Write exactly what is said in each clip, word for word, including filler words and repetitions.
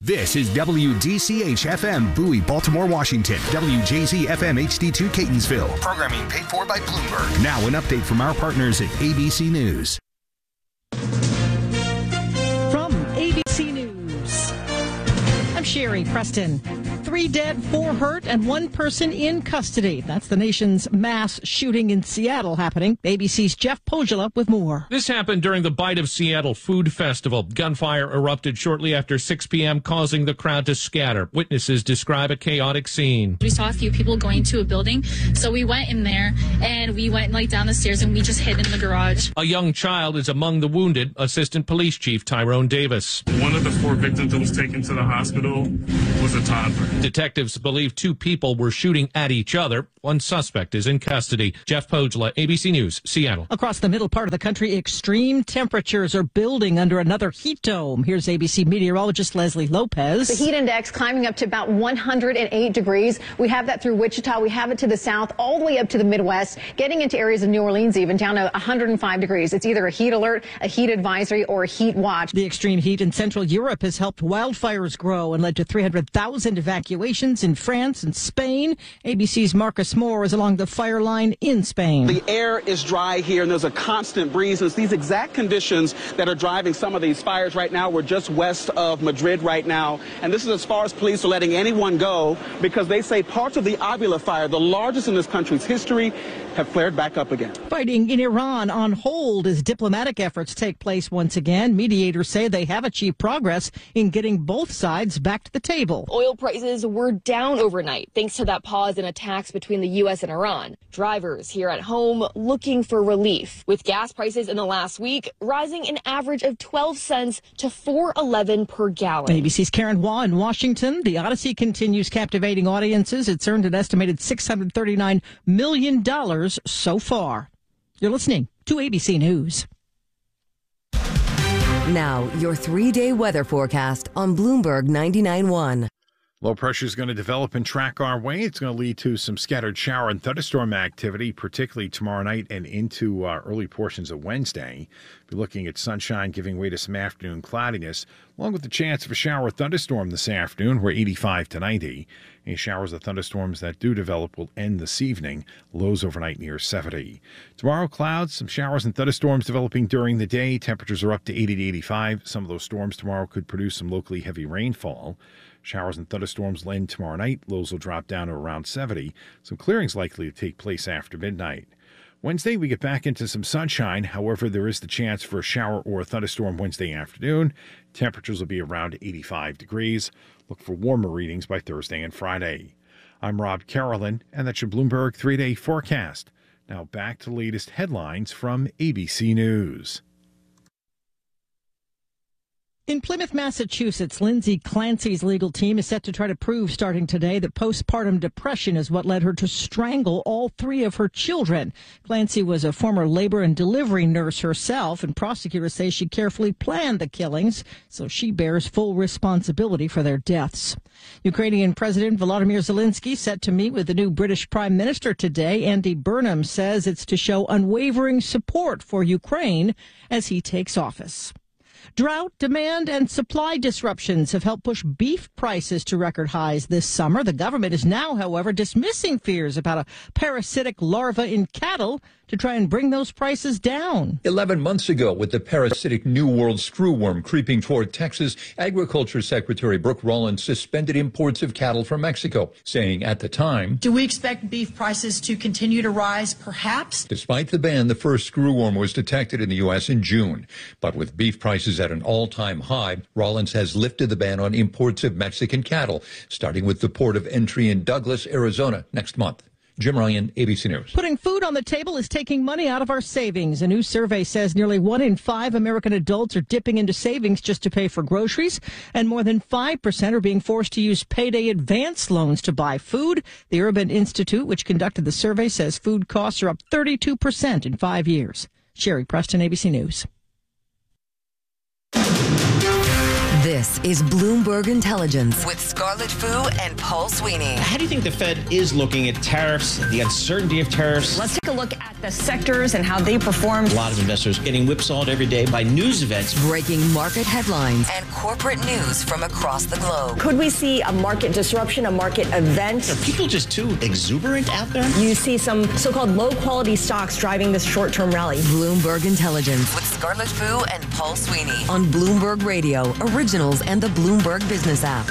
This is W D C H F M Bowie, Baltimore, Washington. W J Z F M H D two Catonsville. Programming paid for by Bloomberg. Now an update from our partners at A B C News. From A B C News, I'm Sherry Preston. Three dead, four hurt, and one person in custody. That's the nation's mass shooting in Seattle happening. A B C's Jeff Pogula with more. This happened during the Bite of Seattle Food Festival. Gunfire erupted shortly after six p.m., causing the crowd to scatter. Witnesses describe a chaotic scene. We saw a few people going to a building, so we went in there, and we went like down the stairs, and we just hid in the garage. A young child is among the wounded. Assistant Police Chief Tyrone Davis. One of the four victims that was taken to the hospital was a toddler. Detectives believe two people were shooting at each other. One suspect is in custody. Jeff Pogula, A B C News, Seattle. Across the middle part of the country, extreme temperatures are building under another heat dome. Here's A B C meteorologist Leslie Lopez. The heat index climbing up to about one hundred eight degrees. We have that through Wichita. We have it to the south, all the way up to the Midwest, getting into areas of New Orleans, even down to one hundred five degrees. It's either a heat alert, a heat advisory, or a heat watch. The extreme heat in Central Europe has helped wildfires grow and led to three hundred thousand evacuations in France and Spain. A B C's Marcus Moore is along the fire line in Spain. The air is dry here, and there's a constant breeze. And it's these exact conditions that are driving some of these fires right now. We're just west of Madrid right now, and this is as far as police are letting anyone go because they say parts of the Avila fire, the largest in this country's history, have flared back up again. Fighting in Iran on hold as diplomatic efforts take place once again. Mediators say they have achieved progress in getting both sides back to the table. Oil prices were down overnight thanks to that pause in attacks between the U S and Iran. Drivers here at home looking for relief, with gas prices in the last week rising an average of twelve cents to four eleven per gallon. A B C's Karen Waugh in Washington. The Odyssey continues captivating audiences. It's earned an estimated six hundred thirty-nine million dollars so far. You're listening to A B C News. Now, your three-day weather forecast on Bloomberg ninety-nine point one. Low pressure is going to develop and track our way. It's going to lead to some scattered shower and thunderstorm activity, particularly tomorrow night and into uh, early portions of Wednesday. We're looking at sunshine giving way to some afternoon cloudiness, along with the chance of a shower or thunderstorm this afternoon. We're eighty-five to ninety. Any showers or thunderstorms that do develop will end this evening. Lows overnight near seventy. Tomorrow, clouds, some showers and thunderstorms developing during the day. Temperatures are up to eighty to eighty-five. Some of those storms tomorrow could produce some locally heavy rainfall. Showers and thunderstorms end tomorrow night. Lows will drop down to around seventy. Some clearings likely to take place after midnight. Wednesday, we get back into some sunshine. However, there is the chance for a shower or a thunderstorm Wednesday afternoon. Temperatures will be around eighty-five degrees. Look for warmer readings by Thursday and Friday. I'm Rob Carolyn, and that's your Bloomberg three-day forecast. Now back to the latest headlines from A B C News. In Plymouth, Massachusetts, Lindsay Clancy's legal team is set to try to prove starting today that postpartum depression is what led her to strangle all three of her children. Clancy was a former labor and delivery nurse herself, and prosecutors say she carefully planned the killings, so she bears full responsibility for their deaths. Ukrainian President Volodymyr Zelensky set to meet with the new British Prime Minister today. Andy Burnham says it's to show unwavering support for Ukraine as he takes office. Drought, demand, and supply disruptions have helped push beef prices to record highs this summer. The government is now, however, dismissing fears about a parasitic larva in cattle to try and bring those prices down. Eleven months ago, with the parasitic New World screwworm creeping toward Texas, Agriculture Secretary Brooke Rollins suspended imports of cattle from Mexico, saying at the time, "Do we expect beef prices to continue to rise? Perhaps." Despite the ban, the first screwworm was detected in the U S in June. But with beef prices at an all-time high, Rollins has lifted the ban on imports of Mexican cattle, starting with the port of entry in Douglas, Arizona, next month. Jim Ryan, A B C News. Putting food on the table is taking money out of our savings. A new survey says nearly one in five American adults are dipping into savings just to pay for groceries, and more than five percent are being forced to use payday advance loans to buy food. The Urban Institute, which conducted the survey, says food costs are up thirty-two percent in five years. Sherry Preston, A B C News. This is Bloomberg Intelligence with Scarlett Fu and Paul Sweeney. How do you think the Fed is looking at tariffs, the uncertainty of tariffs? Let's take a look at the sectors and how they performed. A lot of investors getting whipsawed every day by news events. Breaking market headlines and corporate news from across the globe. Could we see a market disruption, a market event? Are people just too exuberant out there? You see some so-called low-quality stocks driving this short-term rally. Bloomberg Intelligence with Scarlett Fu and Paul Sweeney on Bloomberg Radio, Originals, and the Bloomberg Business app.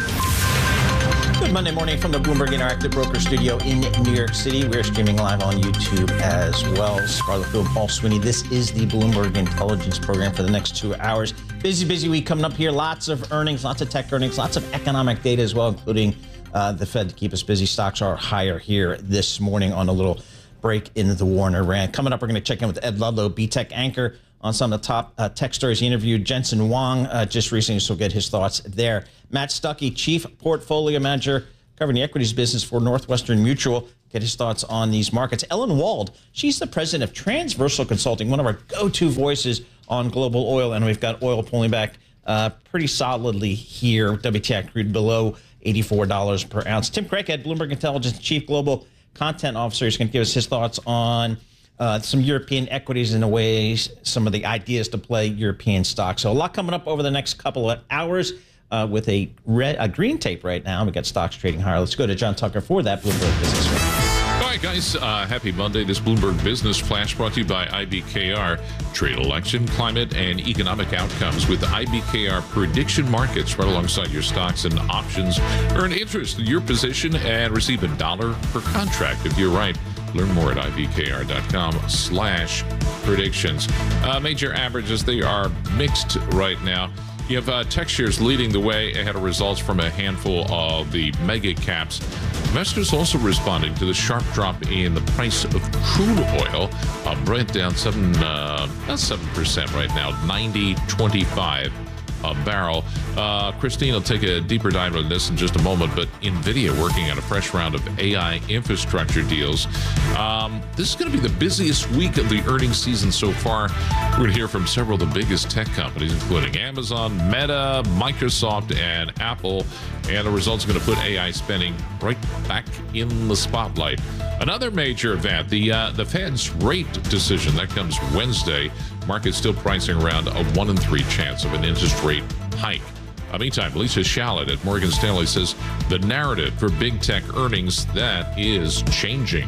Good Monday morning from the Bloomberg Interactive Broker Studio in New York City. We're streaming live on YouTube as well. Scarlett Fu and Paul Sweeney. This is the Bloomberg Intelligence program for the next two hours. Busy, busy week coming up here. Lots of earnings, lots of tech earnings, lots of economic data as well, including uh, the Fed to keep us busy. Stocks are higher here this morning on a little break in the war in Iran. Coming up, we're going to check in with Ed Ludlow, B-Tech anchor, on some of the top uh, tech stories. He interviewed Jensen Huang uh, just recently, so we'll get his thoughts there. Matt Stuckey, Chief Portfolio Manager, covering the equities business for Northwestern Mutual, get his thoughts on these markets. Ellen Wald, she's the president of Transversal Consulting, one of our go-to voices on global oil, and we've got oil pulling back uh, pretty solidly here. W T I crude below eighty-four dollars per ounce. Tim Craighead, Bloomberg Intelligence Chief Global Content Officer, is going to give us his thoughts on Uh, some European equities and the ways, some of the ideas to play European stocks. So a lot coming up over the next couple of hours uh, with a, red, a green tape right now. We got stocks trading higher. Let's go to John Tucker for that Bloomberg Business Flash. All right, guys. Uh, happy Monday. This Bloomberg Business Flash brought to you by I B K R. Trade, election, climate, and economic outcomes with I B K R prediction markets right alongside your stocks and options. Earn interest in your position and receive a dollar per contract if you're right. Learn more at ibkr.com slash predictions. Uh, major averages, they are mixed right now. You have uh, tech shares leading the way ahead of results from a handful of the mega caps. Investors also responding to the sharp drop in the price of crude oil. Uh, Brent down seven, uh, not seven percent right now, ninety twenty-five a barrel. Uh, Christine will take a deeper dive on this in just a moment, but NVIDIA working on a fresh round of A I infrastructure deals. Um, this is going to be the busiest week of the earnings season so far. We're going to hear from several of the biggest tech companies, including Amazon, Meta, Microsoft, and Apple. And the results are going to put A I spending right back in the spotlight. Another major event, the uh, the Fed's rate decision, that comes Wednesday. Market's still pricing around a one in three chance of an interest rate hike. Uh, meantime, Lisa Shallett at Morgan Stanley says the narrative for big tech earnings, that is changing.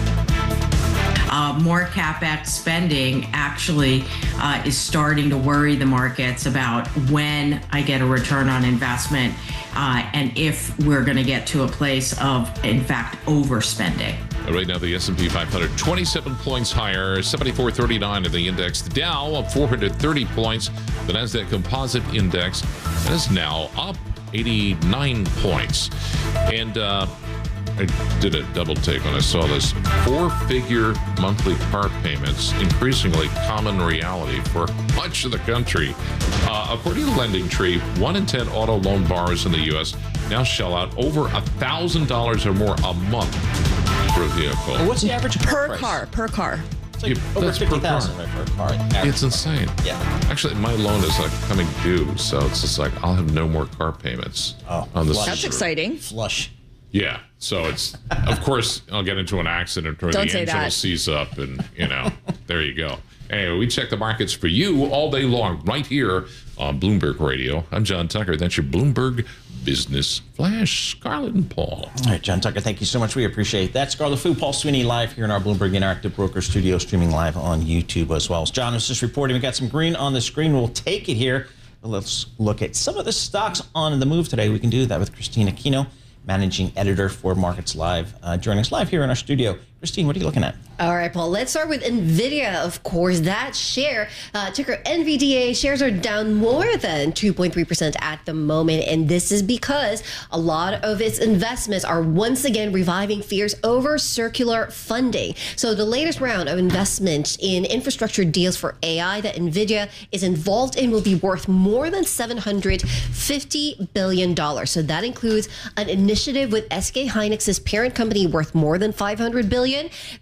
Uh, more CapEx spending actually uh, is starting to worry the markets about when I get a return on investment uh, and if we're going to get to a place of, in fact, overspending. Right now, the S and P five hundred, twenty-seven points higher, seventy-four thirty-nine in the index. The Dow up four hundred thirty points. The Nasdaq Composite Index is now up eighty-nine points. And uh, I did a double take when I saw this. Four-figure monthly car payments, increasingly common reality for much of the country. Uh, according to LendingTree, one in ten auto loan borrowers in the U S now shell out over one thousand dollars or more a month for a vehicle. What's the average per price? car? Per car. It's like Yeah, over that's per fifty thousand car. right, per car. average. It's insane. Yeah. Actually, my loan is like coming due, so it's just like I'll have no more car payments Oh, on this. flush. That's exciting. Flush. Yeah, so it's of course I'll get into an accident or Don't the say engine will that. seize up, and you know, there you go. Anyway, we check the markets for you all day long right here on Bloomberg Radio. I'm John Tucker. That's your Bloomberg Business Flash. Scarlett and Paul. All right, John Tucker, thank you so much. We appreciate that. Scarlett Fu, Paul Sweeney live here in our Bloomberg Interactive Broker Studio, streaming live on YouTube as well. As John was just reporting, we got some green on the screen. We'll take it here. Let's look at some of the stocks on the move today. We can do that with Christine Aquino, managing editor for Markets Live, uh, joining us live here in our studio. Christine, what are you looking at? All right, Paul, let's start with NVIDIA, of course. That share, uh, ticker N V D A, shares are down more than two point three percent at the moment. And this is because a lot of its investments are once again reviving fears over circular funding. So the latest round of investment in infrastructure deals for A I that NVIDIA is involved in will be worth more than seven hundred fifty billion dollars. So that includes an initiative with S K Hynix's parent company worth more than five hundred billion dollars. They're also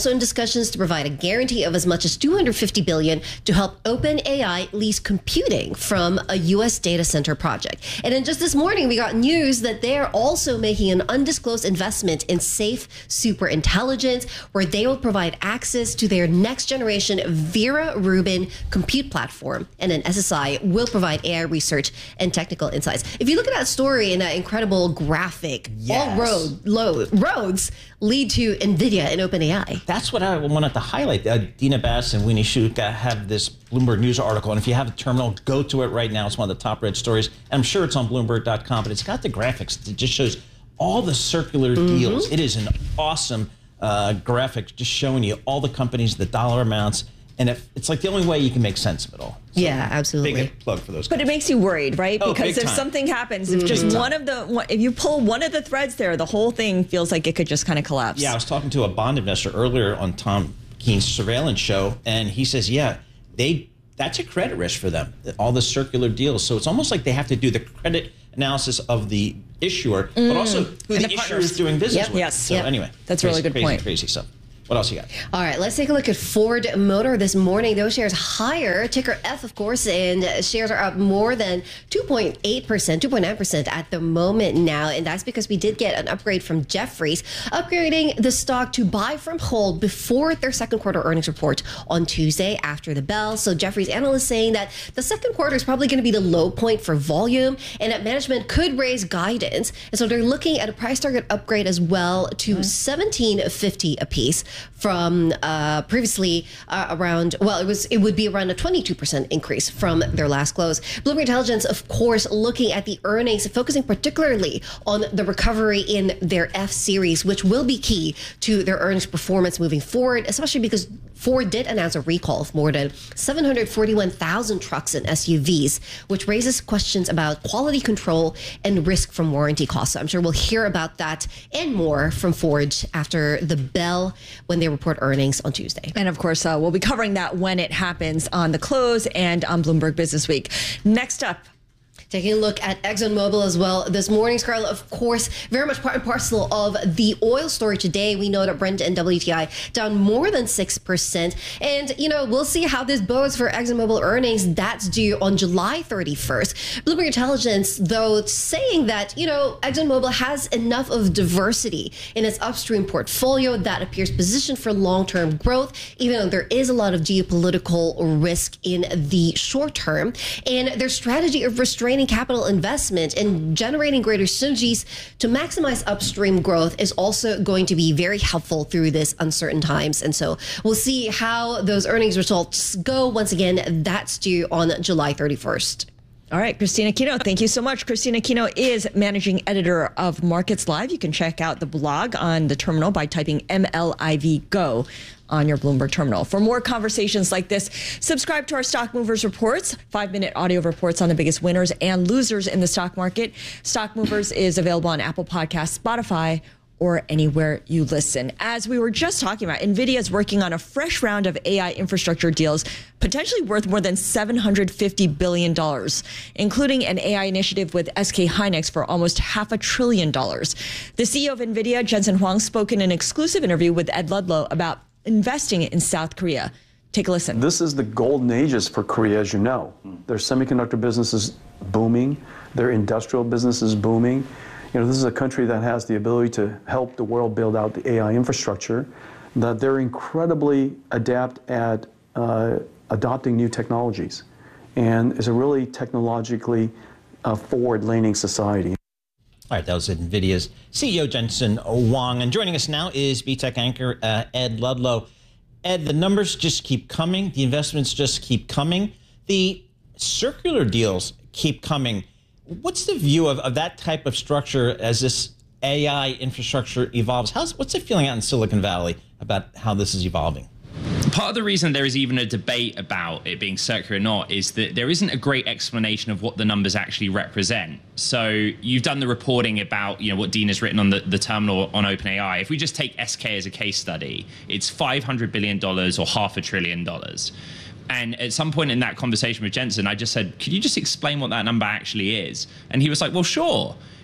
also in discussions to provide a guarantee of as much as two hundred fifty billion dollars to help OpenAI lease computing from a U S data center project. And then just this morning, we got news that they're also making an undisclosed investment in Safe Superintelligence, where they will provide access to their next generation Vera Rubin compute platform. And then S S I will provide A I research and technical insights. If you look at that story in that incredible graphic, yes. all road, low, roads lead to NVIDIA and OpenAI. That's what I wanted to highlight. Uh, Dina Bass and Winnie Shuka have this Bloomberg News article, and if you have a terminal, go to it right now. It's one of the top read stories. And I'm sure it's on Bloomberg dot com, but it's got the graphics. It just shows all the circular mm-hmm. deals. It is an awesome uh, graphic just showing you all the companies, the dollar amounts, and if, it's like the only way you can make sense of it all. So yeah, absolutely. Big plug for those But guys. it makes you worried, right? Oh, because if time. something happens, if just one of the, if you pull one of the threads there, the whole thing feels like it could just kind of collapse. Yeah, I was talking to a bond investor earlier on Tom Keene's surveillance show, and he says, yeah, they that's a credit risk for them, all the circular deals. So it's almost like they have to do the credit analysis of the issuer, Mm. but also who And the, the issuer partners. is doing business Yep. with. Yes. So Yep. anyway, That's a crazy, really good crazy, point. Crazy stuff. What else you got? All right, let's take a look at Ford Motor this morning. Those shares higher, ticker F, of course, and shares are up more than two point eight percent, two point nine percent at the moment now. And that's because we did get an upgrade from Jefferies, upgrading the stock to buy from hold before their second quarter earnings report on Tuesday after the bell. So Jefferies analysts saying that the second quarter is probably going to be the low point for volume and that management could raise guidance. And so they're looking at a price target upgrade as well to mm-hmm. seventeen fifty a piece, from uh, previously uh, around, well, it was it would be around a twenty-two percent increase from their last close. Bloomberg Intelligence, of course, looking at the earnings, focusing particularly on the recovery in their F series, which will be key to their earnings performance moving forward, especially because Ford did announce a recall of more than seven hundred forty-one thousand trucks and S U Vs, which raises questions about quality control and risk from warranty costs. So I'm sure we'll hear about that and more from Ford after the bell when they report earnings on Tuesday. And of course, uh, we'll be covering that when it happens on the close and on Bloomberg Business Week. Next up, taking a look at ExxonMobil as well this morning, Scarlett, of course, very much part and parcel of the oil story today. We know that Brent and W T I down more than six percent. And, you know, we'll see how this bodes for ExxonMobil earnings. That's due on July thirty-first. Bloomberg Intelligence, though, saying that, you know, ExxonMobil has enough of diversity in its upstream portfolio that appears positioned for long-term growth, even though there is a lot of geopolitical risk in the short term. And their strategy of restraining capital investment and generating greater synergies to maximize upstream growth is also going to be very helpful through this uncertain times. And so we'll see how those earnings results go. Once again, that's due on July thirty-first. all right, Christina Aquino, thank you so much. Christina Aquino is managing editor of Markets Live. You can check out the blog on the terminal by typing M L I V Go on your Bloomberg terminal. For more conversations like this, subscribe to our Stock Movers Reports, five-minute audio reports on the biggest winners and losers in the stock market. Stock Movers is available on Apple Podcasts, Spotify, or anywhere you listen. As we were just talking about, NVIDIA is working on a fresh round of A I infrastructure deals, potentially worth more than seven hundred fifty billion dollars, including an A I initiative with S K Hynix for almost half a trillion dollars. The C E O of NVIDIA, Jensen Huang, spoke in an exclusive interview with Ed Ludlow about investing in South Korea. Take a listen. This is the golden ages for Korea, as you know. Their semiconductor business is booming. Their industrial business is booming. You know, this is a country that has the ability to help the world build out the A I infrastructure, that they're incredibly adept at uh, adopting new technologies, and is a really technologically uh, forward-leaning society. All right, that was NVIDIA's C E O, Jensen Huang. And joining us now is B TECH anchor uh, Ed Ludlow. Ed, the numbers just keep coming. The investments just keep coming. The circular deals keep coming. What's the view of, of that type of structure as this A I infrastructure evolves? How's, what's the feeling out in Silicon Valley about how this is evolving? Part of the reason there is even a debate about it being circular or not is that there isn't a great explanation of what the numbers actually represent. So you've done the reporting about, you know, what Dean has written on the, the terminal on OpenAI. If we just take S K as a case study, it's five hundred billion dollars or half a trillion dollars. And at some point in that conversation with Jensen, I just said, could you just explain what that number actually is? And he was like, well, sure.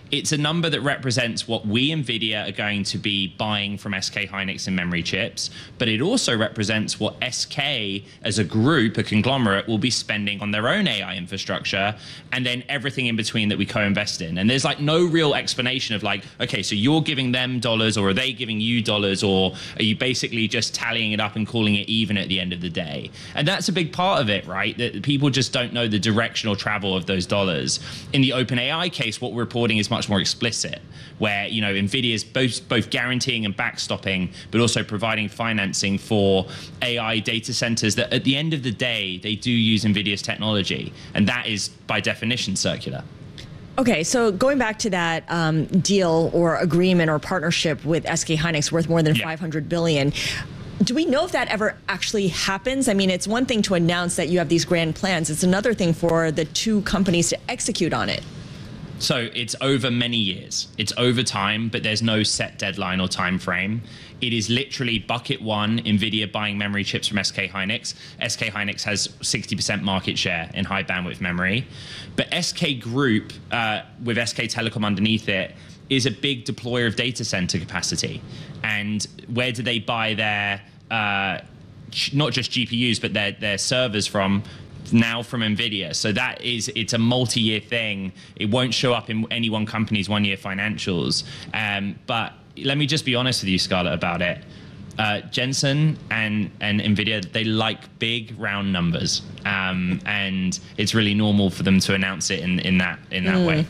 It's a number that represents what we, NVIDIA, are going to be buying from S K Hynix in memory chips, but it also represents what S K as a group, a conglomerate, will be spending on their own A I infrastructure, and then everything in between that we co-invest in. And there's like no real explanation of like, okay, so you're giving them dollars, or are they giving you dollars, or are you basically just tallying it up and calling it even at the end of the day? And that's a big part of it, right? That people just don't know the directional travel of those dollars. In the OpenAI case, what we're reporting is much more explicit, where, you know, NVIDIA is both both guaranteeing and backstopping, but also providing financing for A I data centers that at the end of the day, they do use NVIDIA's technology. And that is by definition circular. Okay, so going back to that um, deal or agreement or partnership with S K Hynix worth more than yeah. five hundred billion dollars, do we know if that ever actually happens? I mean, it's one thing to announce that you have these grand plans. It's another thing for the two companies to execute on it. So it's over many years. It's over time, but there's no set deadline or time frame. It is literally bucket one, NVIDIA buying memory chips from S K Hynix. S K Hynix has sixty percent market share in high bandwidth memory. But S K Group, uh, with S K Telecom underneath it, is a big deployer of data center capacity. And where do they buy their, uh, not just G P Us, but their, their servers from? Now from NVIDIA. So that is, it's a multi-year thing. It won't show up in any one company's one-year financials. Um, but let me just be honest with you, Scarlett, about it. Uh, Jensen and, and NVIDIA, they like big round numbers. Um, and it's really normal for them to announce it in, in that, in that mm. way.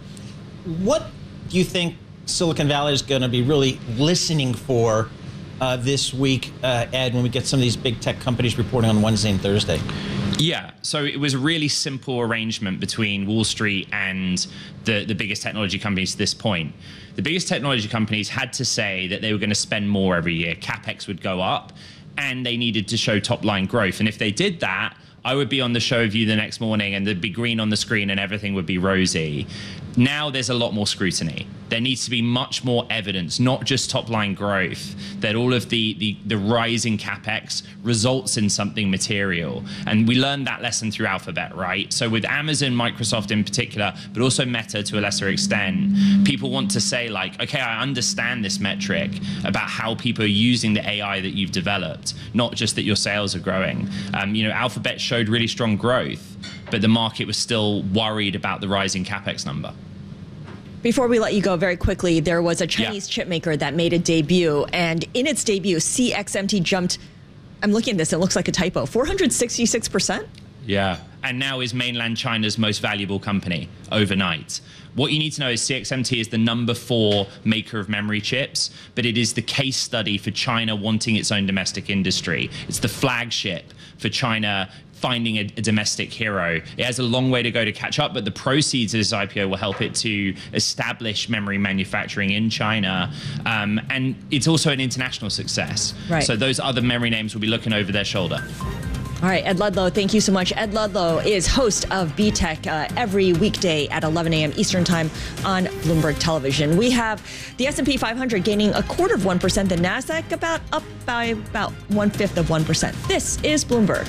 What do you think Silicon Valley is going to be really listening for uh, this week, uh, Ed, when we get some of these big tech companies reporting on Wednesday and Thursday? Yeah, so it was a really simple arrangement between Wall Street and the, the biggest technology companies to this point. The biggest technology companies had to say that they were going to spend more every year. CapEx would go up, and they needed to show top-line growth. And if they did that, I would be on the show with you the next morning, and there'd be green on the screen, and everything would be rosy. Now there's a lot more scrutiny. There needs to be much more evidence, not just top-line growth, that all of the, the, the rising CapEx results in something material. And we learned that lesson through Alphabet, right? So with Amazon, Microsoft in particular, but also Meta to a lesser extent, people want to say like, okay, I understand this metric about how people are using the A I that you've developed, not just that your sales are growing. Um, you know, Alphabet showed really strong growth, but the market was still worried about the rising CapEx number. Before we let you go, very quickly, there was a Chinese yeah. chip maker that made a debut, and in its debut, C X M T jumped, I'm looking at this, it looks like a typo, four hundred sixty-six percent? Yeah, and now is mainland China's most valuable company overnight. What you need to know is C X M T is the number four maker of memory chips, but it is the case study for China wanting its own domestic industry. It's the flagship for China finding a, a domestic hero. It has a long way to go to catch up, but the proceeds of this I P O will help it to establish memory manufacturing in China. Um, and it's also an international success. Right. So those other memory names will be looking over their shoulder. All right, Ed Ludlow, thank you so much. Ed Ludlow is host of B Tech uh, every weekday at eleven a.m. Eastern Time on Bloomberg Television. We have the S and P five hundred gaining a quarter of one percent, the NASDAQ about up by about one-fifth of one percent. This is Bloomberg.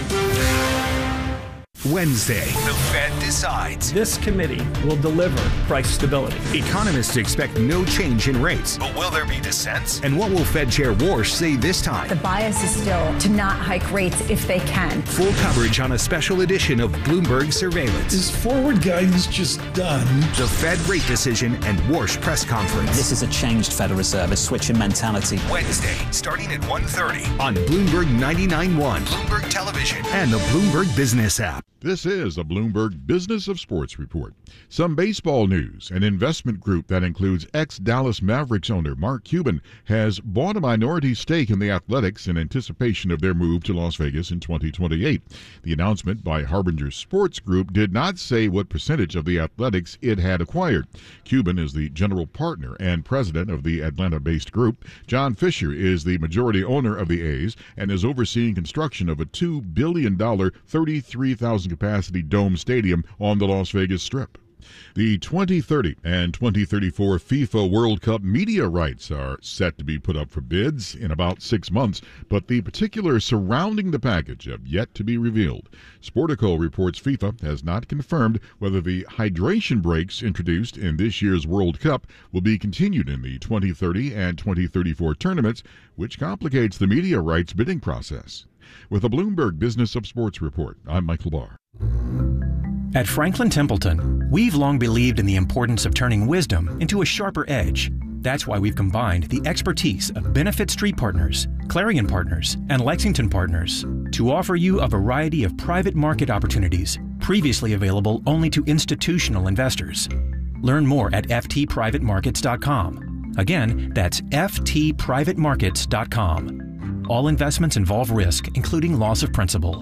Wednesday, the Fed decides. This committee will deliver price stability. Economists expect no change in rates. But will there be dissents? And what will Fed Chair Warsh say this time? The bias is still to not hike rates if they can. Full coverage on a special edition of Bloomberg Surveillance. Is forward guidance just done? The Fed rate decision and Warsh press conference. This is a changed Federal Reserve, a switch in mentality. Wednesday, starting at one thirty on Bloomberg ninety-nine point one, Bloomberg Television, and the Bloomberg Business app. This is a Bloomberg Business of Sports report. Some baseball news. An investment group that includes ex-Dallas Mavericks owner Mark Cuban has bought a minority stake in the Athletics in anticipation of their move to Las Vegas in twenty twenty-eight. The announcement by Harbinger Sports Group did not say what percentage of the Athletics it had acquired. Cuban is the general partner and president of the Atlanta-based group. John Fisher is the majority owner of the A's and is overseeing construction of a two billion dollars, thirty-three thousand capacity dome stadium on the Las Vegas Strip. The twenty thirty and twenty thirty-four FIFA World Cup media rights are set to be put up for bids in about six months, but the particulars surrounding the package have yet to be revealed. Sportico reports FIFA has not confirmed whether the hydration breaks introduced in this year's World Cup will be continued in the twenty thirty and twenty thirty-four tournaments, which complicates the media rights bidding process. With a Bloomberg Business of Sports report, I'm Michael Barr. At Franklin Templeton, we've long believed in the importance of turning wisdom into a sharper edge. That's why we've combined the expertise of Benefit Street Partners, Clarion Partners, and Lexington Partners to offer you a variety of private market opportunities previously available only to institutional investors. Learn more at f t private markets dot com. Again, that's f t private markets dot com. All investments involve risk, including loss of principal.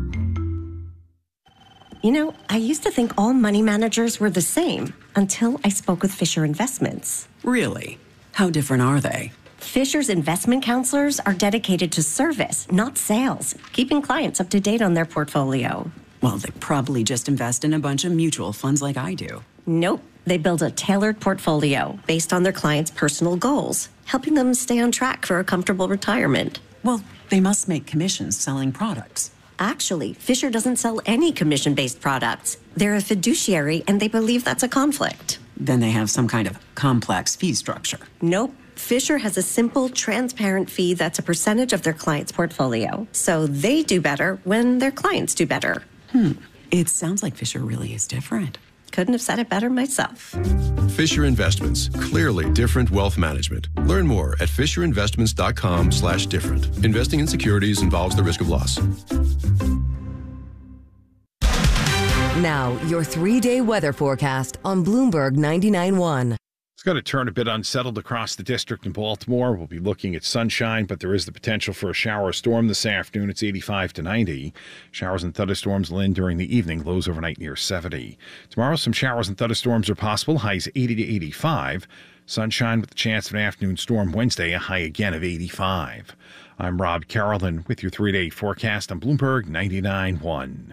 You know, I used to think all money managers were the same until I spoke with Fisher Investments. Really? How different are they? Fisher's investment counselors are dedicated to service, not sales, keeping clients up to date on their portfolio. Well, they probably just invest in a bunch of mutual funds like I do. Nope. They build a tailored portfolio based on their clients' personal goals, helping them stay on track for a comfortable retirement. Well, they must make commissions selling products. Actually, Fisher doesn't sell any commission-based products. They're a fiduciary, and they believe that's a conflict. Then they have some kind of complex fee structure. Nope. Fisher has a simple, transparent fee that's a percentage of their client's portfolio. So they do better when their clients do better. Hmm. It sounds like Fisher really is different. Couldn't have said it better myself. Fisher Investments. Clearly different wealth management. Learn more at fisher investments dot com slash different. Investing in securities involves the risk of loss. Now, your three-day weather forecast on Bloomberg ninety-nine point one. It's going to turn a bit unsettled across the district in Baltimore. We'll be looking at sunshine, but there is the potential for a shower or storm this afternoon. It's eighty-five to ninety. Showers and thunderstorms will end during the evening. Lows overnight near seventy. Tomorrow, some showers and thunderstorms are possible. Highs eighty to eighty-five. Sunshine with the chance of an afternoon storm Wednesday. A high again of eighty-five. I'm Rob Carolyn with your three-day forecast on Bloomberg ninety-nine point one.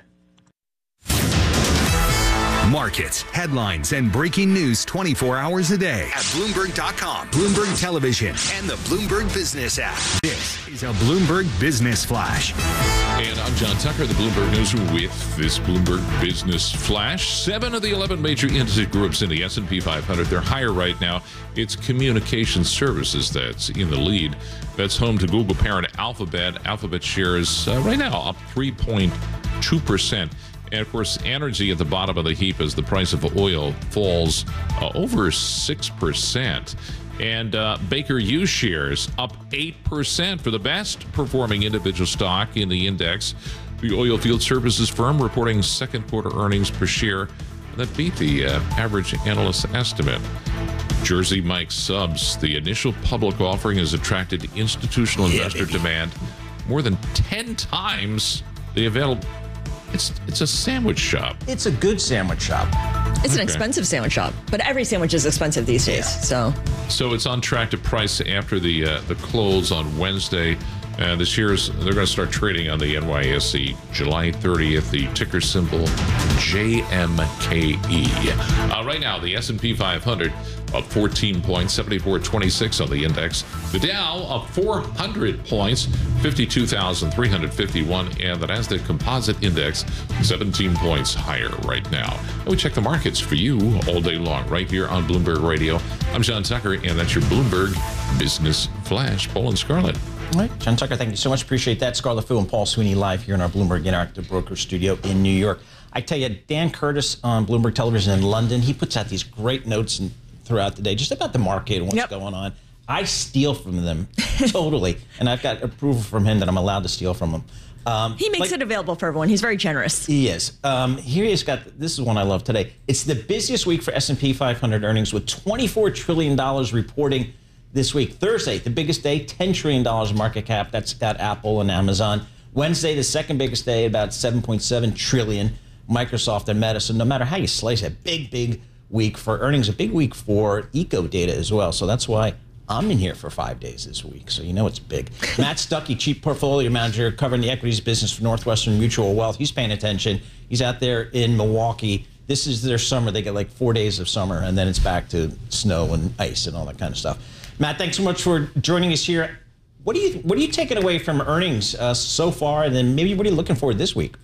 Markets, headlines, and breaking news twenty-four hours a day at Bloomberg dot com, Bloomberg Television, and the Bloomberg Business app. This is a Bloomberg Business Flash. And I'm John Tucker, the Bloomberg Newsroom, with this Bloomberg Business Flash. Seven of the eleven major industry groups in the S and P five hundred, they're higher right now. It's communication services that's in the lead. That's home to Google parent Alphabet. Alphabet shares uh, right now up three point two percent. And, of course, energy at the bottom of the heap as the price of oil falls uh, over six percent. And uh, Baker Hughes shares up eight percent for the best performing individual stock in the index. The oil field services firm reporting second quarter earnings per share that beat the uh, average analyst estimate. Jersey Mike's Subs, the initial public offering has attracted institutional investor yeah, demand more than ten times the available. It's it's a sandwich shop. It's a good sandwich shop. It's Okay. an expensive sandwich shop, but every sandwich is expensive these days. So, So it's on track to price after the uh, the close on Wednesday. Uh, the shares, they're going to start trading on the N Y S E July thirtieth. The ticker symbol J M K E. Uh, right now, the S and P five hundred up fourteen points, seventy-four twenty-six on the index. The Dow up four hundred points, fifty-two thousand three hundred fifty-one, and the Nasdaq Composite Index seventeen points higher right now. And we check the markets for you all day long right here on Bloomberg Radio. I'm John Tucker, and that's your Bloomberg Business Flash. Paul and Scarlett. All right, John Tucker, thank you so much. Appreciate that. Scarlett Fu and Paul Sweeney live here in our Bloomberg Interactive Broker studio in New York. I tell you, Dan Curtis on Bloomberg Television in London, he puts out these great notes and throughout the day just about the market and what's yep. going on. I steal from them totally, and I've got approval from him that I'm allowed to steal from him. Um, he makes like, it available for everyone. He's very generous. He is. Um, here he's got, this is one I love today. It's the busiest week for S and P five hundred earnings with twenty-four trillion dollars reporting this week. Thursday, the biggest day, ten trillion dollars market cap. That's got Apple and Amazon. Wednesday, the second biggest day, about seven point seven trillion dollars, Microsoft and Meta. So no matter how you slice it, big, big week for earnings, a big week for eco data as well. So that's why I'm in here for five days this week. So you know it's big. Matt Stuckey, Chief Portfolio Manager covering the equities business for Northwestern Mutual Wealth. He's paying attention. He's out there in Milwaukee this is their summer. They get like four days of summer, and then it's back to snow and ice and all that kind of stuff. Matt, thanks so much for joining us here. What do you what are you taking away from earnings uh, so far, and then maybe what are you looking for this week?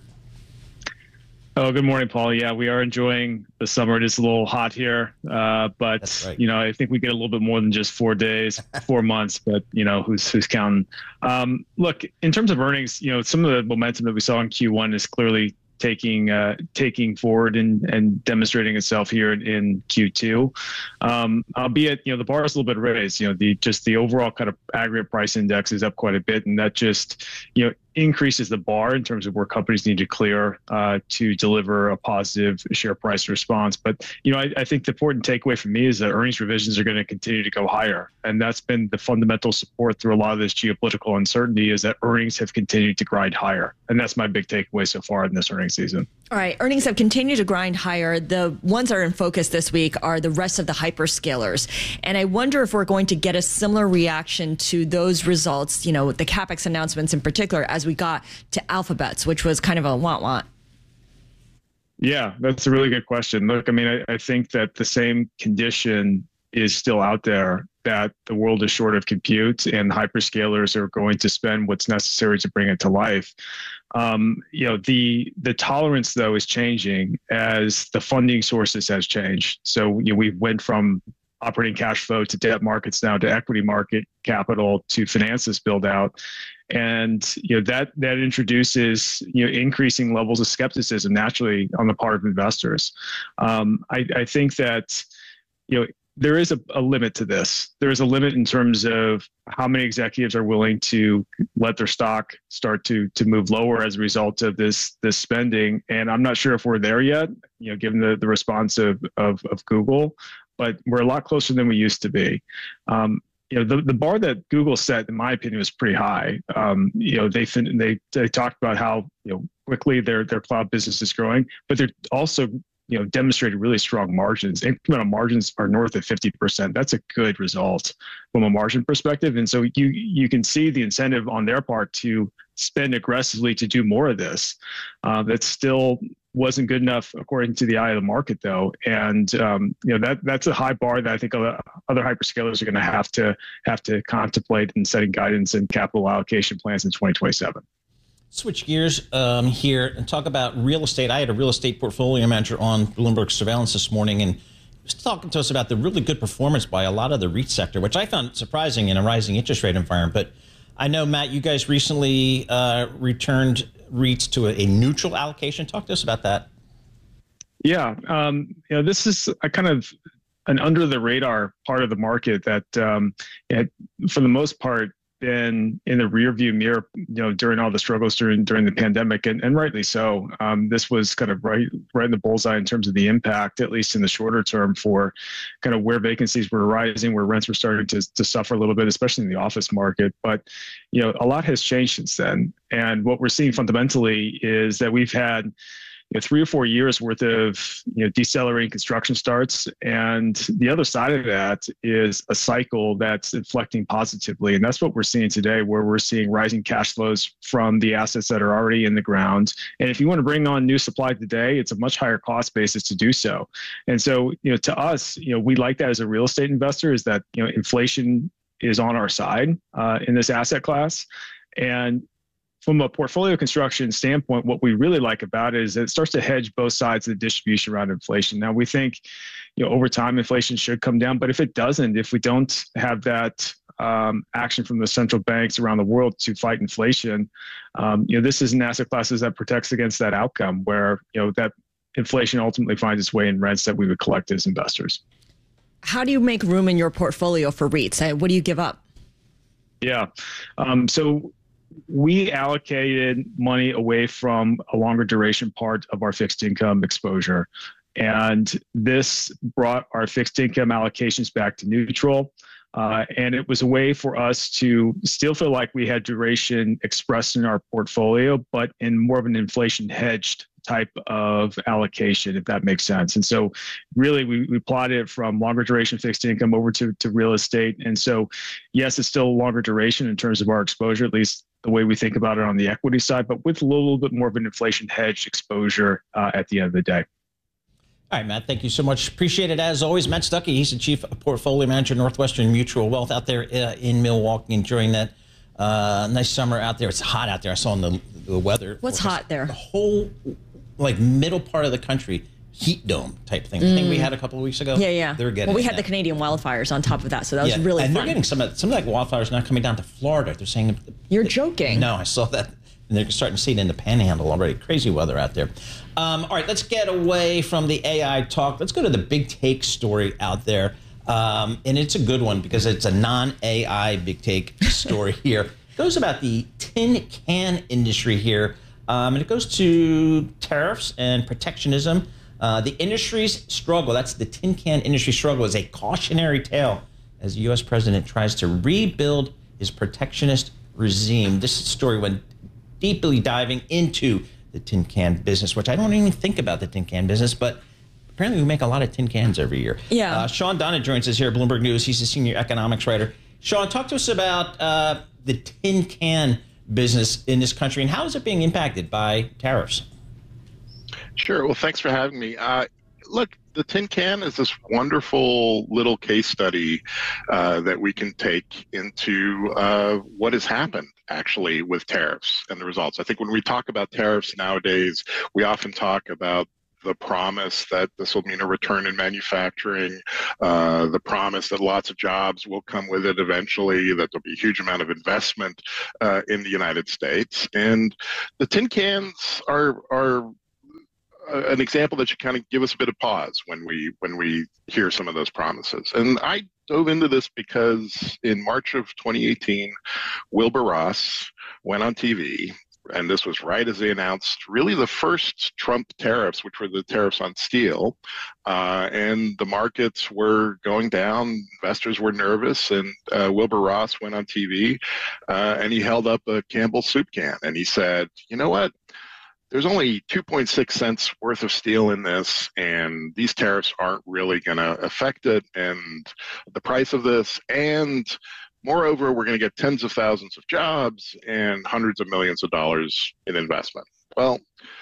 Oh, good morning, Paul. Yeah, we are enjoying the summer. It is a little hot here, uh, but right. you know, I think we get a little bit more than just four days, four months. But you know, who's who's counting? Um, look, in terms of earnings, you know, some of the momentum that we saw in Q one is clearly taking uh, taking forward and, and demonstrating itself here in, in Q two. Um, albeit, you know, the bar is a little bit raised. You know, the just the overall kind of aggregate price index is up quite a bit, and that just you know. increases the bar in terms of where companies need to clear uh, to deliver a positive share price response. But, you know, I, I think the important takeaway for me is that earnings revisions are going to continue to go higher. And that's been the fundamental support through a lot of this geopolitical uncertainty, is that earnings have continued to grind higher. And that's my big takeaway so far in this earnings season. All right. Earnings have continued to grind higher. The ones that are in focus this week are the rest of the hyperscalers. And I wonder if we're going to get a similar reaction to those results, you know, the CapEx announcements in particular, as we got to Alphabet's, which was kind of a want-want. Yeah, that's a really good question. Look, I mean, I, I think that the same condition is still out there, that the world is short of compute and hyperscalers are going to spend what's necessary to bring it to life. Um, you know, the the tolerance, though, is changing as the funding sources has changed. So you know, we went from operating cash flow to debt markets now to equity market capital to finance this build out. And you know that that introduces you know increasing levels of skepticism naturally on the part of investors. Um, I, I think that you know there is a, a limit to this. There is a limit in terms of how many executives are willing to let their stock start to to move lower as a result of this this spending. And I'm not sure if we're there yet. You know, given the the response of of, of Google, but we're a lot closer than we used to be. Um, You know, the, the bar that Google set, in my opinion, was pretty high. Um, you know, they they they talked about how you know quickly their their cloud business is growing, but they're also you know demonstrated really strong margins. Incremental margins are north of fifty percent. That's a good result from a margin perspective, and so you you can see the incentive on their part to spend aggressively to do more of this. Uh, that's still wasn't good enough according to the eye of the market, though, and um, you know that that's a high bar that I think other, other hyperscalers are going to have to have to contemplate in setting guidance and capital allocation plans in twenty twenty-seven. Switch gears um, here and talk about real estate. I had a real estate portfolio manager on Bloomberg Surveillance this morning, and he was talking to us about the really good performance by a lot of the REIT sector, which I found surprising in a rising interest rate environment. But I know, Matt, you guys recently uh, returned REITs to a, a neutral allocation. Talk to us about that. Yeah, um, you know, this is a kind of an under the radar part of the market that, um, it, for the most part, been in the rearview mirror, you know, during all the struggles during during the pandemic, and, and rightly so. Um, this was kind of right right in the bullseye in terms of the impact, at least in the shorter term, for kind of where vacancies were rising, where rents were starting to to suffer a little bit, especially in the office market. But you know, a lot has changed since then, and what we're seeing fundamentally is that we've had you know, three or four years worth of you know decelerating construction starts, and the other side of that is a cycle that's inflecting positively, and that's what we're seeing today, where we're seeing rising cash flows from the assets that are already in the ground. And if you want to bring on new supply today, it's a much higher cost basis to do so. And so, you know, to us, you know, we like that as a real estate investor, is that you know inflation is on our side uh, in this asset class, and from a portfolio construction standpoint, what we really like about it is that it starts to hedge both sides of the distribution around inflation. Now, we think, you know, over time, inflation should come down, but if it doesn't, if we don't have that um, action from the central banks around the world to fight inflation, um, you know, this is an asset class that protects against that outcome, where, you know, that inflation ultimately finds its way in rents that we would collect as investors. How do you make room in your portfolio for REITs? What do you give up? Yeah, um, so we allocated money away from a longer duration part of our fixed income exposure. And this brought our fixed income allocations back to neutral. Uh, and it was a way for us to still feel like we had duration expressed in our portfolio, but in more of an inflation hedged type of allocation, if that makes sense. And so really we, we plotted it from longer duration fixed income over to, to real estate. And so, yes, it's still longer duration in terms of our exposure, at least the way we think about it on the equity side, but with a little bit more of an inflation hedge exposure uh, at the end of the day. All right, Matt, thank you so much. Appreciate it as always. Matt Stuckey, he's the Chief Portfolio Manager, Northwestern Mutual Wealth out there uh, in Milwaukee, enjoying that uh, nice summer out there. It's hot out there. I saw in the, the weather. What's hot there? The whole, like, middle part of the country, heat dome type thing. The Mm. thing we had a couple of weeks ago? Yeah, yeah. They're getting well, we it had now. the Canadian wildfires on top of that, so that yeah, was really and fun. they're getting some of, some of that wildfires now coming down to Florida. They're saying... You're joking. No, I saw that. And they're starting to see it in the Panhandle already. Crazy weather out there. Um, all right, let's get away from the A I talk. Let's go to the big take story out there. Um, and it's a good one because it's a non-A I big take story here. It goes about the tin can industry here. Um, and it goes to tariffs and protectionism. Uh, the industry's struggle, that's the tin can industry struggle, is a cautionary tale as the U S president tries to rebuild his protectionist regime. This story went deeply diving into the tin can business, which I don't even think about the tin can business, but apparently we make a lot of tin cans every year. Yeah. Uh, Sean Donna joins us here at Bloomberg News. He's a senior economics writer. Sean, talk to us about uh, the tin can business in this country and how is it being impacted by tariffs? Sure. Well, thanks for having me. Uh, look, the tin can is this wonderful little case study uh, that we can take into uh, what has happened actually with tariffs and the results. I think when we talk about tariffs nowadays, we often talk about the promise that this will mean a return in manufacturing, uh, the promise that lots of jobs will come with it eventually, that there'll be a huge amount of investment uh, in the United States. And the tin cans are are an example that should kind of give us a bit of pause when we when we hear some of those promises. And I dove into this because in March of twenty eighteen, Wilbur Ross went on T V, and this was right as they announced really the first Trump tariffs, which were the tariffs on steel, uh, and the markets were going down, investors were nervous, and uh, Wilbur Ross went on T V uh, and he held up a Campbell's soup can and he said, you know what? There's only two point six cents worth of steel in this, and these tariffs aren't really going to affect it and the price of this. And moreover, we're going to get tens of thousands of jobs and hundreds of millions of dollars in investment. Well,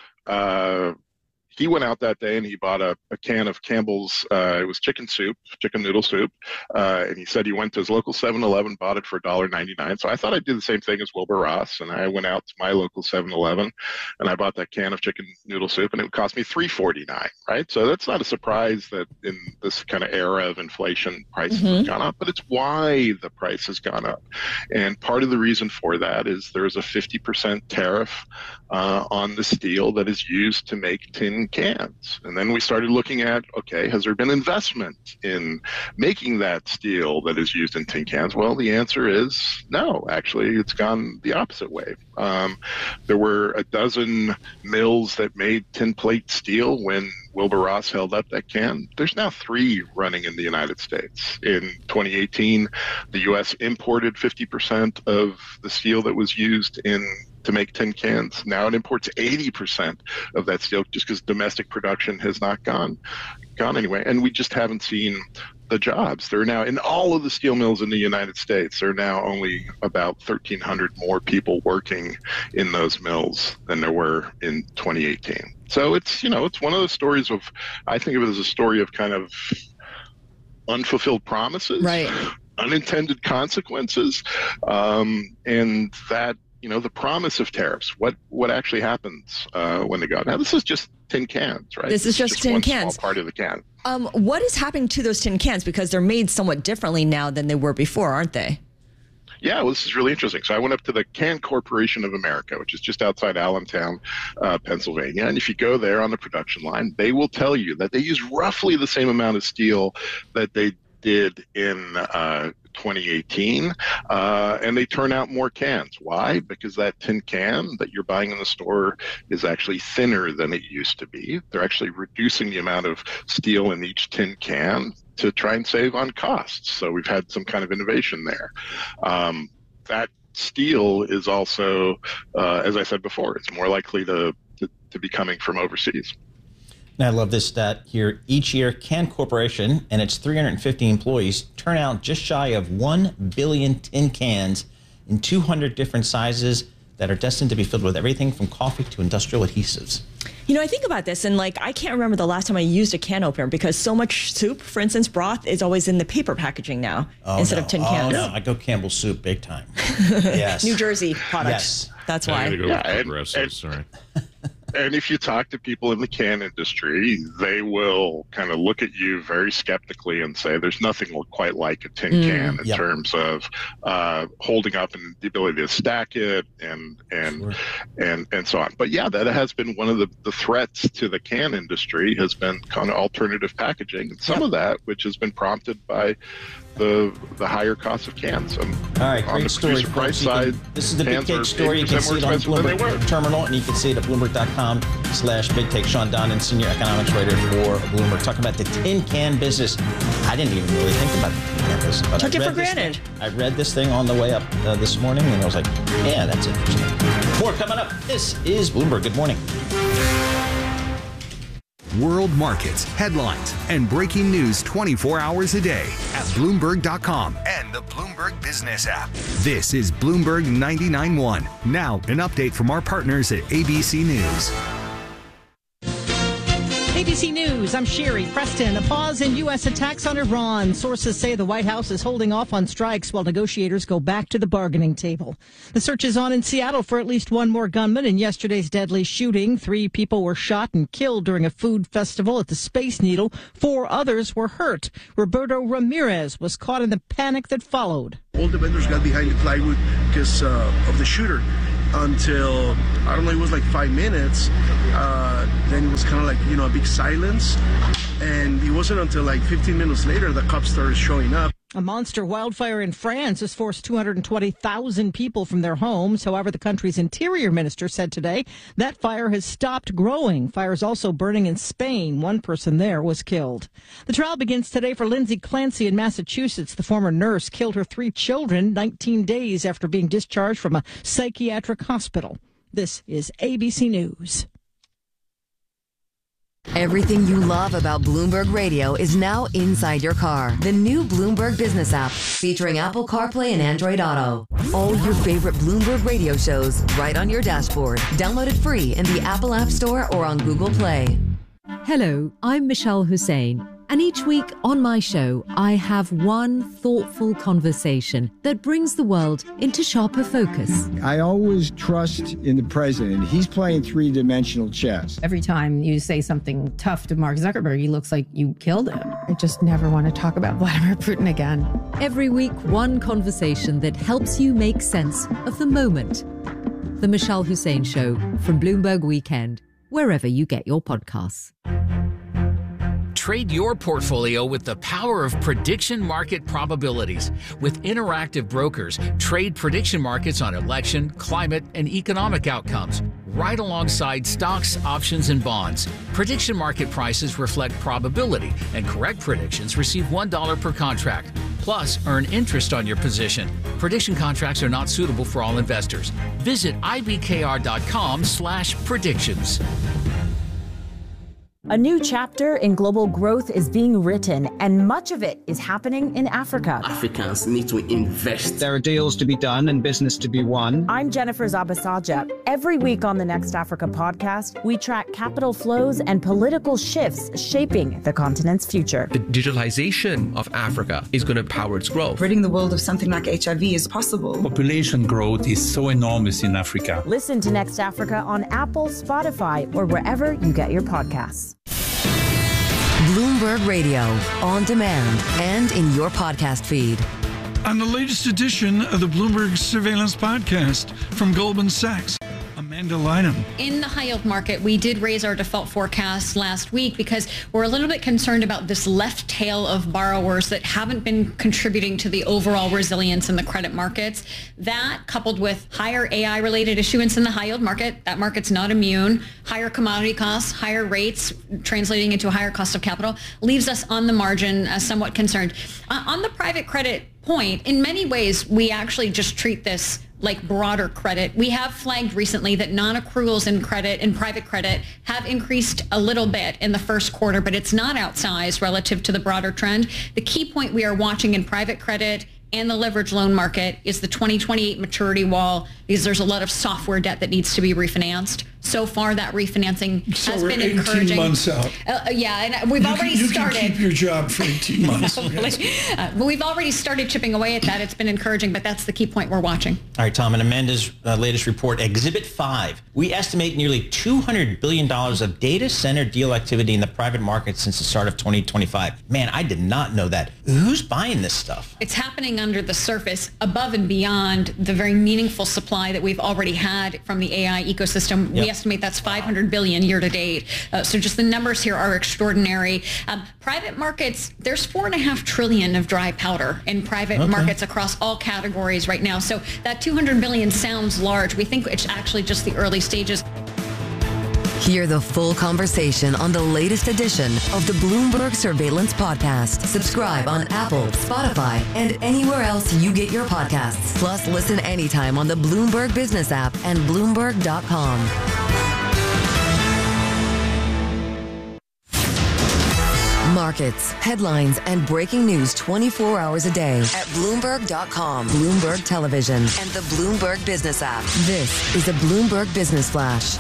uh, he went out that day and he bought a, a can of Campbell's, uh, it was chicken soup, chicken noodle soup, uh, and he said he went to his local seven eleven, bought it for one dollar ninety-nine. So I thought I'd do the same thing as Wilbur Ross, and I went out to my local seven eleven and I bought that can of chicken noodle soup, and it would cost me three forty-nine, right? So that's not a surprise that in this kind of era of inflation, prices Mm-hmm. have gone up, but it's why the price has gone up. And part of the reason for that is there's a fifty percent tariff uh, on the steel that is used to make tin cans. And then we started looking at, okay, has there been investment in making that steel that is used in tin cans? Well, the answer is no. Actually, it's gone the opposite way. Um, there were a dozen mills that made tin plate steel when Wilbur Ross held up that can. There's now three running in the United States. In twenty eighteen, the U S imported fifty percent of the steel that was used in to make tin cans. Now it imports eighty percent of that steel just because domestic production has not gone gone anyway. And we just haven't seen the jobs. There are now, in all of the steel mills in the United States, there are now only about thirteen hundred more people working in those mills than there were in twenty eighteen. So it's, you know, it's one of those stories of, I think of it as a story of kind of unfulfilled promises, right, unintended consequences, um, and that, you know, the promise of tariffs, what what actually happens uh, when they go. Now, this is just tin cans, right? This is just, just tin one cans. Small part of the can. Um, what is happening to those tin cans? Because they're made somewhat differently now than they were before, aren't they? Yeah, well, this is really interesting. So I went up to the Can Corporation of America, which is just outside Allentown, uh, Pennsylvania. And if you go there on the production line, they will tell you that they use roughly the same amount of steel that they did in uh, twenty eighteen, uh, and they turn out more cans. Why? Because that tin can that you're buying in the store is actually thinner than it used to be. They're actually reducing the amount of steel in each tin can to try and save on costs. So we've had some kind of innovation there. Um, that steel is also, uh, as I said before, it's more likely to, to, to be coming from overseas. And I love this stat here. Each year, Can Corporation and its three hundred fifty employees turn out just shy of one billion tin cans in two hundred different sizes that are destined to be filled with everything from coffee to industrial adhesives. You know, I think about this and like, I can't remember the last time I used a can opener because so much soup, for instance, broth is always in the paper packaging now oh, instead no. of tin oh, cans. No. I go Campbell's soup big time. Yes. New Jersey products. Yes. That's why. Go yeah, and, progressive, and, sorry. And if you talk to people in the can industry, they will kind of look at you very skeptically and say there's nothing quite like a tin Mm, can in yep. terms of uh, holding up and the ability to stack it and and Sure. and and so on. But yeah, that has been one of the, the threats to the can industry has been kind of alternative packaging. And some Yep. of that, which has been prompted by the the higher cost of cans. And All right, on great the story. producer price folks. You can- side, this is the Big cans Take are story. You eighty can percent see more it on expensive than they Bloomberg were. Terminal, and you can see it at bloomberg.com slash Big Take. Sean Donnan, senior economics writer for Bloomberg, talking about the tin can business. I didn't even really think about the tin can business. But Took I it read for this granted. thing- I read this thing on the way up uh, this morning, and I was like, yeah, that's interesting. More coming up. This is Bloomberg. Good morning. World markets, headlines, and breaking news twenty-four hours a day at Bloomberg dot com and the Bloomberg Business app. This is Bloomberg ninety-nine point one. Now, an update from our partners at A B C News. A B C News, I'm Sherry Preston. A pause in U S attacks on Iran. Sources say the White House is holding off on strikes while negotiators go back to the bargaining table. The search is on in Seattle for at least one more gunman in yesterday's deadly shooting. Three people were shot and killed during a food festival at the Space Needle. Four others were hurt. Roberto Ramirez was caught in the panic that followed. All the vendors got behind the plywood because uh, of the shooter. Until, I don't know, it was like five minutes. Uh, then it was kind of like, you know, a big silence. And it wasn't until like fifteen minutes later the cops started showing up. A monster wildfire in France has forced two hundred twenty thousand people from their homes. However, the country's interior minister said today that fire has stopped growing. Fire is also burning in Spain. One person there was killed. The trial begins today for Lindsay Clancy in Massachusetts. The former nurse killed her three children nineteen days after being discharged from a psychiatric hospital. This is A B C News. Everything you love about Bloomberg Radio is now inside your car. The new Bloomberg Business app, featuring Apple CarPlay and Android Auto. All your favorite Bloomberg Radio shows right on your dashboard. Download it free in the Apple App Store or on Google Play. Hello, I'm Michelle Hussein. And each week on my show, I have one thoughtful conversation that brings the world into sharper focus. I always trust in the president. He's playing three-dimensional chess. Every time you say something tough to Mark Zuckerberg, he looks like you killed him. I just never want to talk about Vladimir Putin again. Every week, one conversation that helps you make sense of the moment. The Michelle Hussein Show from Bloomberg Weekend, wherever you get your podcasts. Trade your portfolio with the power of prediction market probabilities. With Interactive Brokers, trade prediction markets on election, climate, and economic outcomes, right alongside stocks, options, and bonds. Prediction market prices reflect probability, and correct predictions receive one dollar per contract. Plus, earn interest on your position. Prediction contracts are not suitable for all investors. Visit ibkr.com slash predictions. A new chapter in global growth is being written, and much of it is happening in Africa. Africans need to invest. There are deals to be done and business to be won. I'm Jennifer Zabasaja. Every week on the Next Africa podcast, we track capital flows and political shifts shaping the continent's future. The digitalization of Africa is going to power its growth. Ridding the world of something like H I V is possible. Population growth is so enormous in Africa. Listen to Next Africa on Apple, Spotify, or wherever you get your podcasts. Bloomberg Radio, on demand and in your podcast feed. On the latest edition of the Bloomberg Surveillance Podcast from Goldman Sachs, Amanda Lynham. In the high yield market, we did raise our default forecast last week because we're a little bit concerned about this left tail of borrowers that haven't been contributing to the overall resilience in the credit markets. That, coupled with higher A I related issuance in the high yield market, that market's not immune, higher commodity costs, higher rates translating into a higher cost of capital, leaves us on the margin uh, somewhat concerned. Uh, on the private credit point, in many ways, we actually just treat this like broader credit. We have flagged recently that non-accruals in credit and private credit have increased a little bit in the first quarter, but it's not outsized relative to the broader trend. The key point we are watching in private credit and the leverage loan market is the twenty twenty-eight maturity wall, because there's a lot of software debt that needs to be refinanced. So far, that refinancing so has we're been eighteen encouraging. months out. Uh, yeah, and we've you already can, you started. You can keep your job for eighteen months. uh, but we've already started chipping away at that. It's been encouraging, but that's the key point we're watching. All right, Tom, and Amanda's uh, latest report, Exhibit five. We estimate nearly two hundred billion dollars of data center deal activity in the private market since the start of twenty twenty-five. Man, I did not know that. Who's buying this stuff? It's happening under the surface, above and beyond the very meaningful supply that we've already had from the A I ecosystem. Yep. We estimate that's five hundred billion dollars year to date. Uh, so just the numbers here are extraordinary. Um, private markets, there's four and a half trillion of dry powder in private okay. markets across all categories right now. So that two hundred billion sounds large. We think it's actually just the early stages. Hear the full conversation on the latest edition of the Bloomberg Surveillance Podcast. Subscribe on Apple, Spotify, and anywhere else you get your podcasts. Plus, listen anytime on the Bloomberg Business app and Bloomberg dot com. Markets, headlines, and breaking news twenty-four hours a day at Bloomberg dot com, Bloomberg Television, and the Bloomberg Business app. This is a Bloomberg Business Flash.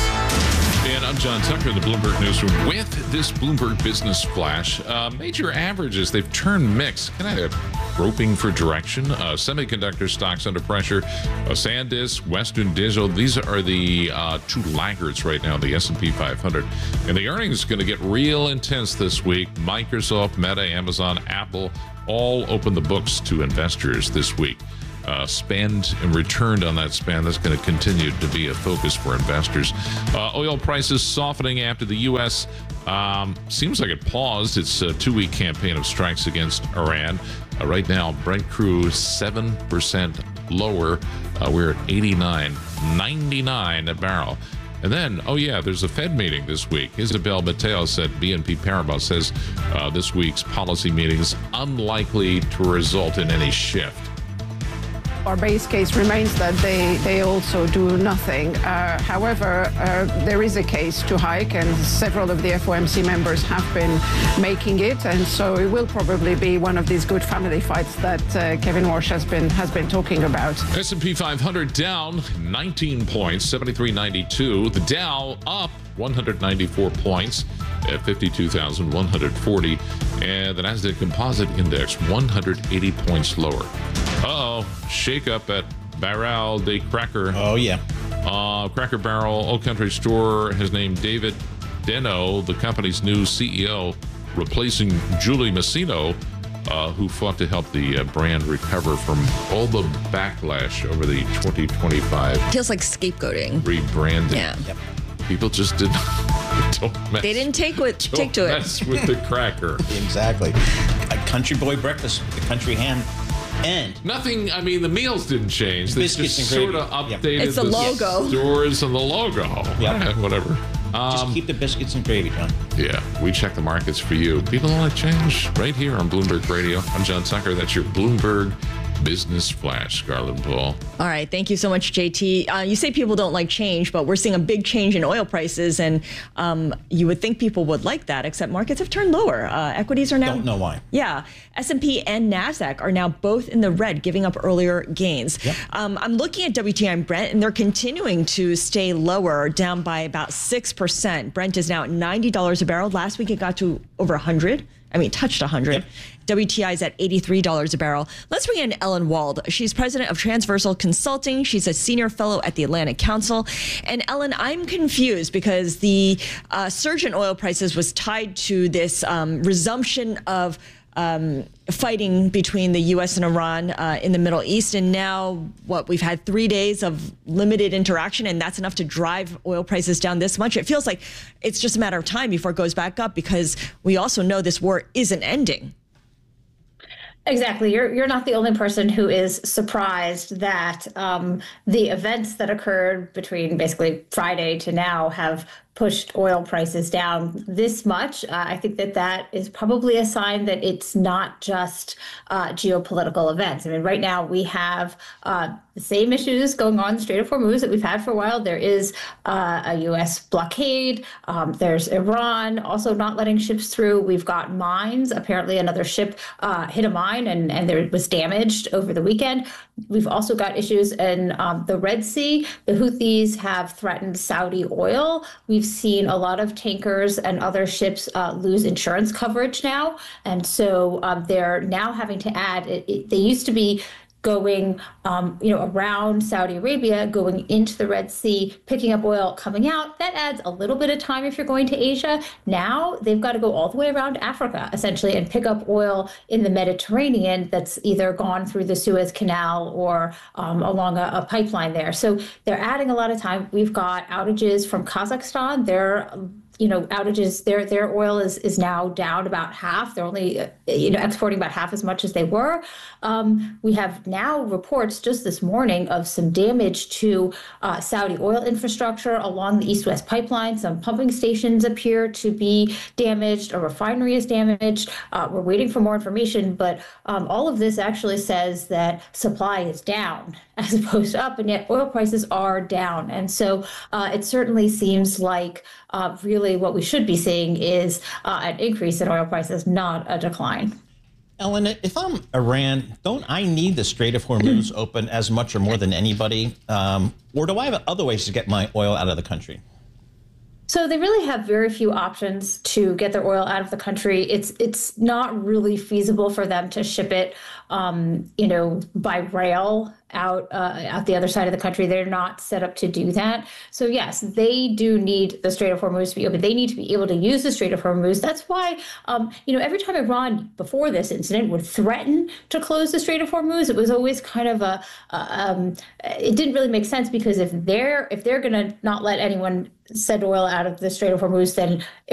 And I'm John Tucker in the Bloomberg Newsroom with this Bloomberg Business Flash. Uh, major averages, they've turned mixed. Kind of groping for direction. Uh, semiconductor stocks under pressure. Uh, SanDisk, Western Digital, these are the uh, two laggards right now, the S and P five hundred. And the earnings is going to get real intense this week. Microsoft, Meta, Amazon, Apple all open the books to investors this week. Uh, spend and returned on that spend. That's going to continue to be a focus for investors. Uh, oil prices softening after the U S um, seems like it paused its uh, two-week campaign of strikes against Iran. Uh, right now, Brent crude seven percent lower. Uh, we're at eighty-nine ninety-nine a barrel. And then, oh yeah, there's a Fed meeting this week. Isabel Mateos at B N P Paribas says uh, this week's policy meeting is unlikely to result in any shift. Our base case remains that they, they also do nothing. Uh, however, uh, there is a case to hike, and several of the F O M C members have been making it, and so it will probably be one of these good family fights that uh, Kevin Walsh has been has been talking about. S and P five hundred down nineteen points, seventy-three ninety-two. The Dow up one hundred ninety-four points at fifty-two thousand one hundred forty, and the Nasdaq Composite Index one hundred eighty points lower. Uh-oh, shake up at Barrel de Cracker. Oh, yeah. Uh, Cracker Barrel Old Country Store has named David Deno, the company's new C E O, replacing Julie Massino, uh, who fought to help the uh, brand recover from all the backlash over the twenty twenty-five. Feels like scapegoating. Rebranding. Yeah. Yep. People just didn't. Don't mess, they didn't take what don't take to mess it. with the cracker. Exactly. A country boy breakfast with the country ham. And nothing. I mean, the meals didn't change. They biscuits just and sort gravy. of updated Yep. It's the the logo. stores and the logo. Yep. Whatever. Just Um, keep the biscuits and gravy, John. yeah, we check the markets for you. People don't like change. Right here on Bloomberg Radio. I'm John Tucker. That's your Bloomberg Business Flash, Scarlett Paul. All right. Thank you so much, J T. Uh, you say people don't like change, but we're seeing a big change in oil prices, and um, you would think people would like that, except markets have turned lower. Uh, equities are now... Don't know why. Yeah. S and P and NASDAQ are now both in the red, giving up earlier gains. Yep. Um, I'm looking at W T I and Brent, and they're continuing to stay lower, down by about six percent. Brent is now at ninety dollars a barrel. Last week, it got to over one hundred. I mean, touched one hundred. Yep. W T I is at eighty-three dollars a barrel. Let's bring in Ellen Wald. She's president of Transversal Consulting. She's a senior fellow at the Atlantic Council. And Ellen, I'm confused because the uh, surge in oil prices was tied to this um, resumption of um, fighting between the U S and Iran uh, in the Middle East. And now, what, we've had three days of limited interaction, and that's enough to drive oil prices down this much. It feels like it's just a matter of time before it goes back up, because we also know this war isn't ending. Exactly. You're you're not the only person who is surprised that um, the events that occurred between basically Friday to now have pushed oil prices down this much. Uh, I think that that is probably a sign that it's not just uh, geopolitical events. I mean, right now we have uh, the same issues going on in the Strait of Hormuz that we've had for a while. There is uh, a U S blockade. Um, there's Iran also not letting ships through. We've got mines. Apparently another ship uh, hit a mine and, and there was damaged over the weekend. We've also got issues in um, the Red Sea. The Houthis have threatened Saudi oil. We've seen a lot of tankers and other ships uh, lose insurance coverage now. And so um, they're now having to add, it, it, they used to be going, um, you know, around Saudi Arabia, going into the Red Sea, picking up oil, coming out. That adds a little bit of time if you're going to Asia. Now they've got to go all the way around Africa, essentially, and pick up oil in the Mediterranean that's either gone through the Suez Canal or um, along a, a pipeline there. So they're adding a lot of time. We've got outages from Kazakhstan. They're you know, outages, their their oil is is now down about half. They're only, uh, you know, exporting about half as much as they were. Um, we have now reports just this morning of some damage to uh, Saudi oil infrastructure along the East-West pipeline. Some pumping stations appear to be damaged. A refinery is damaged. Uh, we're waiting for more information, but um, all of this actually says that supply is down as opposed to up, and yet oil prices are down. And so uh, it certainly seems like uh, really what we should be seeing is uh, an increase in oil prices, not a decline. Ellen, if I'm Iran, don't I need the Strait of Hormuz open as much or more than anybody? Um, or do I have other ways to get my oil out of the country? So they really have very few options to get their oil out of the country. It's it's not really feasible for them to ship it, um, you know, by rail out uh, out the other side of the country. They're not set up to do that. So yes, they do need the Strait of Hormuz to be open. They need to be able to use the Strait of Hormuz. That's why, um, you know, every time Iran before this incident would threaten to close the Strait of Hormuz, it was always kind of a, uh, um, it didn't really make sense, because if they're if they're going to not let anyone send oil out of the Strait of Hormuz, then